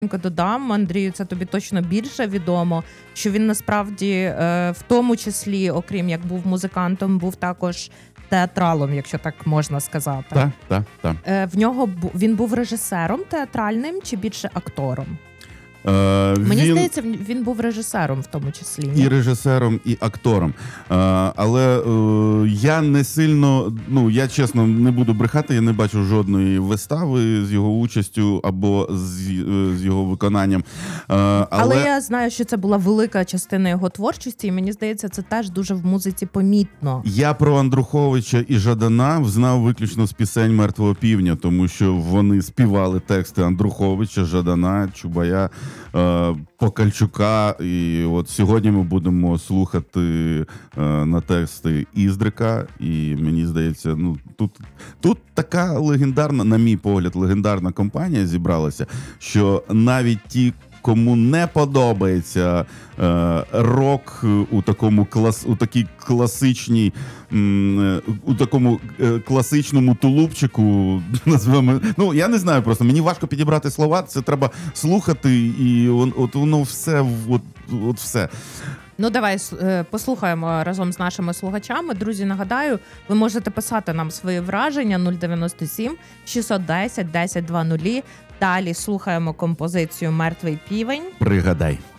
додам, Андрію, це тобі точно більше відомо, що він насправді в тому числі, окрім як був музикантом, був також театралом, якщо так можна сказати. Так. В нього він був режисером театральним чи більше актором? Мені здається, він був режисером в тому числі. І режисером, і актором. Але я не сильно, я чесно не буду брехати, я не бачу жодної вистави з його участю або з його виконанням. Але я знаю, що це була велика частина його творчості, і мені здається, це теж дуже в музиці помітно. Я про Андруховича і Жадана знав виключно з пісень «Мертвого півня», тому що вони співали тексти Андруховича, Жадана, Чубая, Покальчука, і от сьогодні ми будемо слухати на тексти Іздрика, і мені здається, тут така легендарна, на мій погляд, легендарна компанія зібралася, що навіть ті, кому не подобається рок у такій класичній, у такому класичному тулупчику, назвемо. Я не знаю просто, мені важко підібрати слова, це треба слухати, і от воно все, от все. Давай послухаємо разом з нашими слухачами. Друзі, нагадаю, ви можете писати нам свої враження 097 610 1020. Далі слухаємо композицію «Мертвий півень». Пригадай.